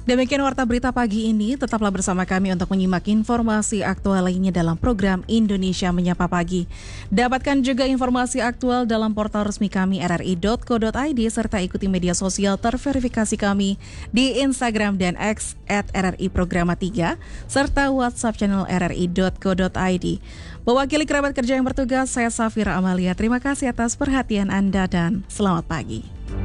Demikian warta berita pagi ini, tetaplah bersama kami untuk menyimak informasi aktual lainnya dalam program Indonesia Menyapa Pagi. Dapatkan juga informasi aktual dalam portal resmi kami rri.co.id serta ikuti media sosial terverifikasi kami di Instagram dan X @RRI Programa 3 serta WhatsApp channel rri.co.id. Mewakili kerabat kerja yang bertugas, saya Safira Amalia. Terima kasih atas perhatian Anda dan selamat pagi.